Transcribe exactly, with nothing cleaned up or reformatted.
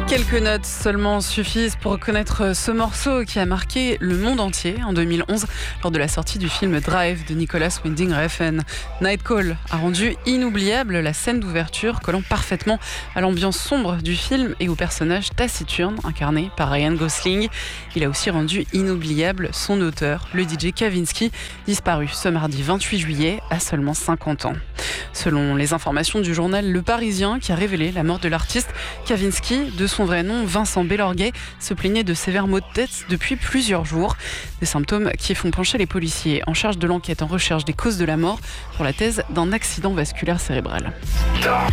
Quelques notes seulement suffisent pour reconnaître ce morceau qui a marqué le monde entier en deux mille onze lors de la sortie du film Drive de Nicolas Winding Refn. Night Call a rendu inoubliable la scène d'ouverture, collant parfaitement à l'ambiance sombre du film et au personnage taciturne incarné par Ryan Gosling. Il a aussi rendu inoubliable son auteur, le D J Kavinsky, disparu ce mardi vingt-huit juillet à seulement cinquante ans. Selon les informations du journal Le Parisien qui a révélé la mort de l'artiste, Kavinsky, de son vrai nom Vincent Bellorguet, se plaignait de sévères maux de tête depuis plusieurs jours. Des symptômes qui font pencher les policiers en charge de l'enquête en recherche des causes de la mort pour la thèse d'un accident vasculaire cérébral.